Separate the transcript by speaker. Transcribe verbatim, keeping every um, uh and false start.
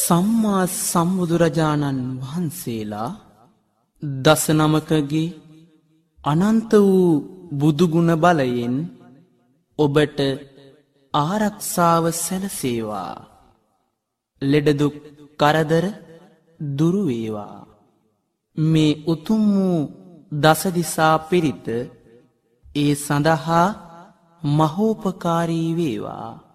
Speaker 1: සම්මා සම්බුදුරජාණන් වහන්සේලා දස නමකගේ අනන්ත වූ බුදුගුණ බලයෙන් ඔබට ආරක්ෂාව සැලසේවා. ලෙඩදුක් කරදර දුරු වේවා. මේ උතුම් වූ දසදිසා පිරිත ඒ සඳහා මහෝපකාරී වේවා.